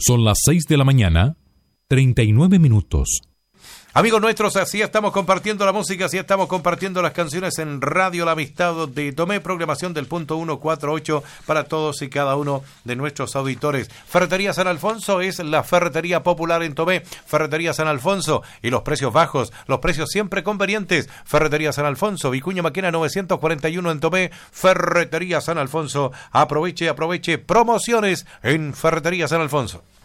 Son las 6 de la mañana, 39 minutos. Amigos nuestros, así estamos compartiendo la música, así estamos compartiendo las canciones en Radio La Amistad de Tomé, programación del punto 148 para todos y cada uno de nuestros auditores. Ferretería San Alfonso es la ferretería popular en Tomé. Ferretería San Alfonso, y los precios bajos, los precios siempre convenientes. Ferretería San Alfonso, Vicuña Maquena 941 en Tomé. Ferretería San Alfonso, aproveche promociones en Ferretería San Alfonso.